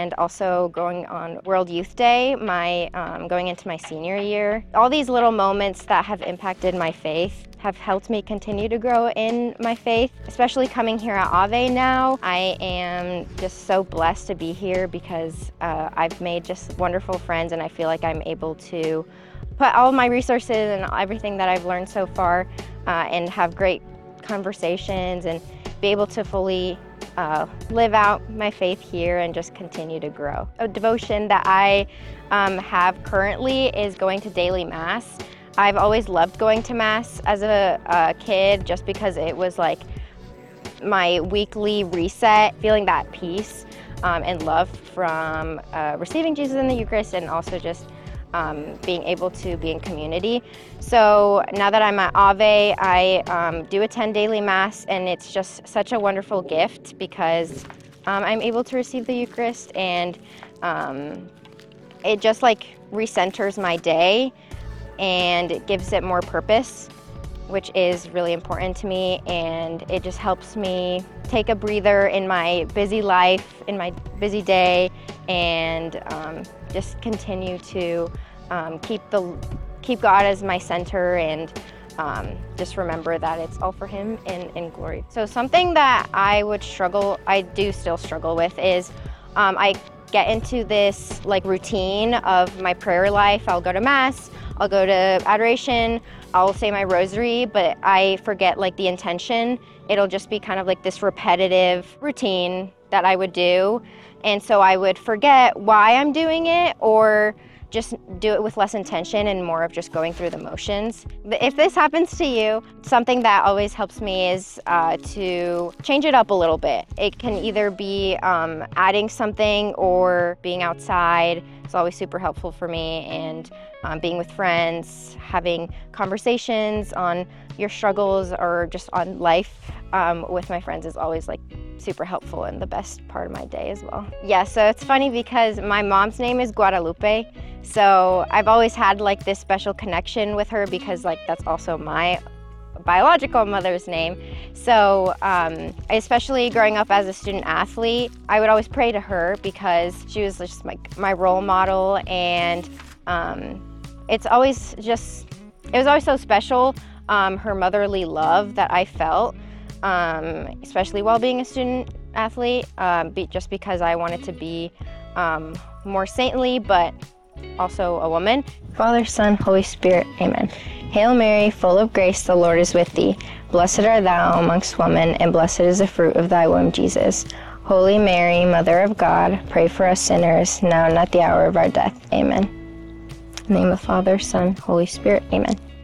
and also going on World Youth Day, going into my senior year. All these little moments that have impacted my faith have helped me continue to grow in my faith, especially coming here at Ave now. I am just so blessed to be here because I've made just wonderful friends, and I feel like I'm able to put all my resources and everything that I've learned so far and have great conversations and be able to fully live out my faith here and just continue to grow. A devotion that I have currently is going to daily Mass. I've always loved going to Mass as a kid just because it was like my weekly reset, feeling that peace and love from receiving Jesus in the Eucharist, and also just being able to be in community. So now that I'm at Ave, I do attend daily Mass, and it's just such a wonderful gift because I'm able to receive the Eucharist, and it just like recenters my day and it gives it more purpose, which is really important to me, and it just helps me take a breather in my busy life, in my busy day, and just continue to keep God as my center, and just remember that it's all for Him in glory. So something that I do still struggle with is I get into this like routine of my prayer life. I'll go to Mass, I'll go to adoration, I'll say my rosary, but I forget like the intention. It'll just be kind of like this repetitive routine that I would do. And so I would forget why I'm doing it, or just do it with less intention and more of just going through the motions. If this happens to you, something that always helps me is to change it up a little bit. It can either be adding something or being outside. It's always super helpful for me, and being with friends, having conversations on your struggles or just on life with my friends is always like super helpful and the best part of my day as well. Yeah, so it's funny because my mom's name is Guadalupe, so I've always had like this special connection with her because like that's also my biological mother's name. So especially growing up as a student athlete, I would always pray to her because she was just like my role model, and it was always so special, her motherly love that I felt, especially while being a student athlete, just because I wanted to be more saintly, but also a woman. Father, Son, Holy Spirit, amen. Hail Mary, full of grace, the Lord is with thee. Blessed art thou amongst women, and blessed is the fruit of thy womb, Jesus. Holy Mary, Mother of God, pray for us sinners, now and at the hour of our death. Amen. In the name of the Father, Son, Holy Spirit, amen.